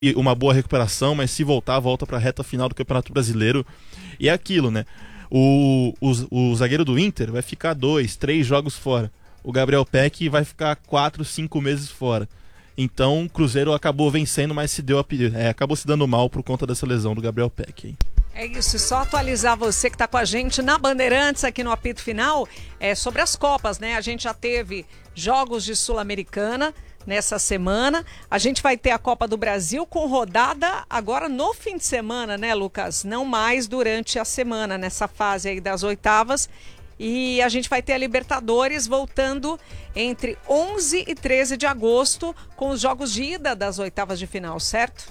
e uma boa recuperação, mas se voltar, volta para a reta final do Campeonato Brasileiro. E é aquilo, né? O zagueiro do Inter vai ficar 2, 3 jogos fora. O Gabriel Peck vai ficar 4, 5 meses fora. Então o Cruzeiro acabou vencendo, mas acabou se dando mal por conta dessa lesão do Gabriel Peck. Hein? É isso, só atualizar você que está com a gente na Bandeirantes aqui no apito final, sobre as Copas, né? A gente já teve jogos de Sul-Americana nessa semana, a gente vai ter a Copa do Brasil com rodada agora no fim de semana, né, Lucas? Não mais durante a semana, nessa fase aí das oitavas. E a gente vai ter a Libertadores voltando entre 11 e 13 de agosto com os jogos de ida das oitavas de final, certo?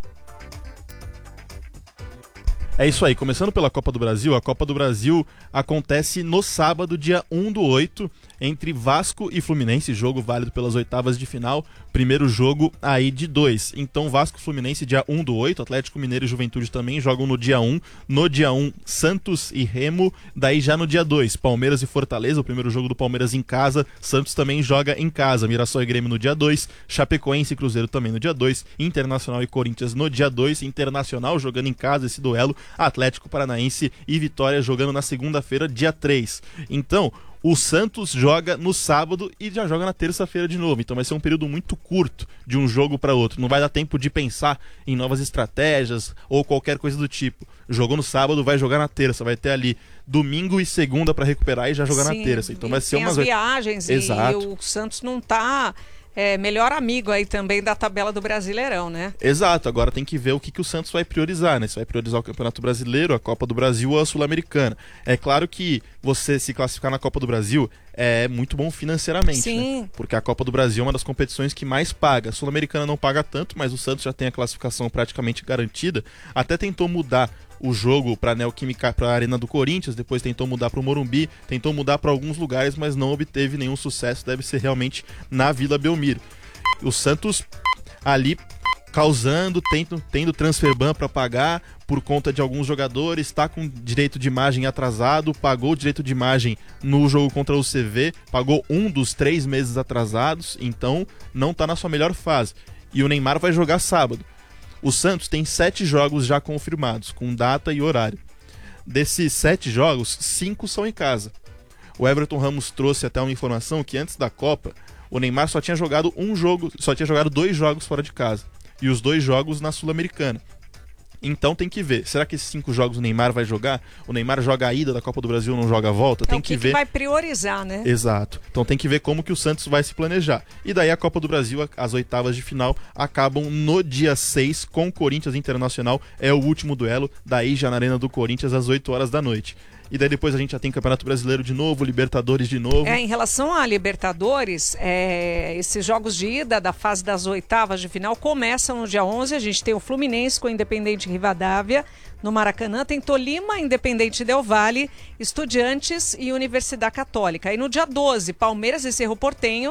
É isso aí, começando pela Copa do Brasil, a Copa do Brasil acontece no sábado, dia 1/8, entre Vasco e Fluminense, jogo válido pelas oitavas de final, primeiro jogo aí de 2. Então Vasco e Fluminense dia 1/8, Atlético Mineiro e Juventude também jogam no dia 1, no dia 1 Santos e Remo, daí já no dia 2, Palmeiras e Fortaleza, o primeiro jogo do Palmeiras em casa, Santos também joga em casa, Mirassol e Grêmio no dia 2, Chapecoense e Cruzeiro também no dia 2, Internacional e Corinthians no dia 2, Internacional jogando em casa esse duelo, Atlético Paranaense e Vitória jogando na segunda-feira, dia 3. Então, o Santos joga no sábado e já joga na terça-feira de novo. Então vai ser um período muito curto de um jogo para outro. Não vai dar tempo de pensar em novas estratégias ou qualquer coisa do tipo. Jogou no sábado, vai jogar na terça. Vai ter ali domingo e segunda para recuperar e já jogar na terça. Então vai ser umas viagens. Exato. E o Santos não tá... melhor amigo aí também da tabela do Brasileirão, né? Exato, agora tem que ver o que o Santos vai priorizar, né? Se vai priorizar o Campeonato Brasileiro, a Copa do Brasil ou a Sul-Americana. É claro que você se classificar na Copa do Brasil é muito bom financeiramente, sim, né? Porque a Copa do Brasil é uma das competições que mais paga. A Sul-Americana não paga tanto, mas o Santos já tem a classificação praticamente garantida. Até tentou mudar o jogo para a Neoquímica, para a Arena do Corinthians, depois tentou mudar para o Morumbi, tentou mudar para alguns lugares, mas não obteve nenhum sucesso, deve ser realmente na Vila Belmiro. O Santos ali causando, tendo transfer ban para pagar por conta de alguns jogadores, está com direito de imagem atrasado, pagou o direito de imagem no jogo contra o CV, pagou um dos 3 meses atrasados, então não está na sua melhor fase. E o Neymar vai jogar sábado. O Santos tem 7 jogos já confirmados, com data e horário. Desses 7 jogos, 5 são em casa. O Everton Ramos trouxe até uma informação que antes da Copa, o Neymar só tinha jogado 2 jogos fora de casa. E os 2 jogos na Sul-Americana. Então tem que ver, será que esses 5 jogos o Neymar vai jogar? O Neymar joga a ida da Copa do Brasil, não joga a volta? Tem que ver. Que vai priorizar, né? Exato. Então tem que ver como que o Santos vai se planejar. E daí a Copa do Brasil, as oitavas de final, acabam no dia 6 com o Corinthians Internacional. É o último duelo, daí já na Arena do Corinthians às 8 horas da noite. E daí depois a gente já tem Campeonato Brasileiro de novo, Libertadores de novo. Em relação à Libertadores, esses jogos de ida da fase das oitavas de final começam no dia 11. A gente tem o Fluminense com o Independente Rivadavia no Maracanã. Tem Tolima, Independente Del Valle, Estudiantes e Universidade Católica. E no dia 12, Palmeiras e Cerro Porteño,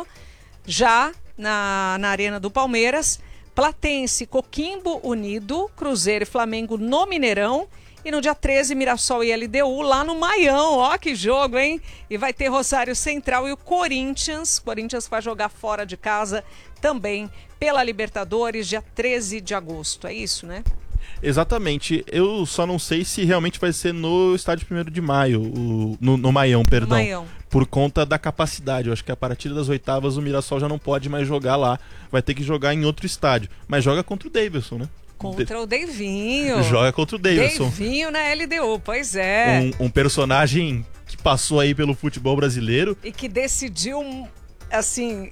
já na Arena do Palmeiras. Platense, Coquimbo Unido, Cruzeiro e Flamengo no Mineirão. E no dia 13, Mirassol e LDU lá no Maião. Ó, que jogo, hein? E vai ter Rosário Central e o Corinthians. O Corinthians vai jogar fora de casa também pela Libertadores, dia 13 de agosto. É isso, né? Exatamente. Eu só não sei se realmente vai ser no estádio 1º de maio, no Maião, perdão. No Maião. Por conta da capacidade. Eu acho que a partir das oitavas o Mirassol já não pode mais jogar lá. Vai ter que jogar em outro estádio. Mas joga contra o Davidson, né? Contra o Deivinho. Joga contra o Davidson. Deivinho na LDU, pois é. Um personagem que passou aí pelo futebol brasileiro. E que decidiu, assim,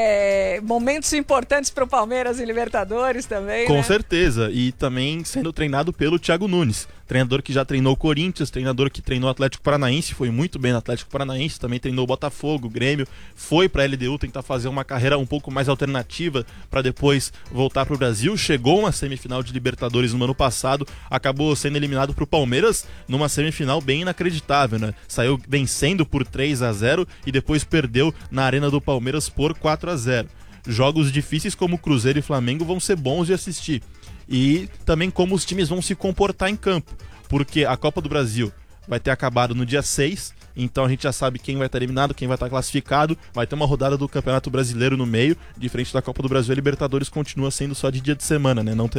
momentos importantes para o Palmeiras e Libertadores também, Com né? certeza. E também sendo treinado pelo Thiago Nunes. Treinador que já treinou o Corinthians, treinador que treinou o Atlético Paranaense, foi muito bem no Atlético Paranaense, também treinou o Botafogo, o Grêmio, foi para a LDU tentar fazer uma carreira um pouco mais alternativa para depois voltar para o Brasil, chegou uma semifinal de Libertadores no ano passado, acabou sendo eliminado para o Palmeiras numa semifinal bem inacreditável, né? Saiu vencendo por 3-0 e depois perdeu na Arena do Palmeiras por 4-0. Jogos difíceis como Cruzeiro e Flamengo vão ser bons de assistir. E também como os times vão se comportar em campo. Porque a Copa do Brasil vai ter acabado no dia 6 então a gente já sabe quem vai estar eliminado, quem vai estar classificado. Vai ter uma rodada do Campeonato Brasileiro no meio, diferente da Copa do Brasil. A Libertadores continua sendo só de dia de semana, né? Não